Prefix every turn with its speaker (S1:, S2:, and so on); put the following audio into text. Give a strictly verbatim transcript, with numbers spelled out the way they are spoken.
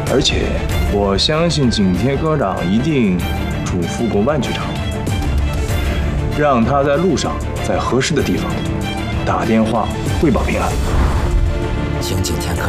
S1: 而且我相信景天科长一定嘱咐过万局长，让他在路上在合适的地方打电话汇报平安。
S2: 请景天科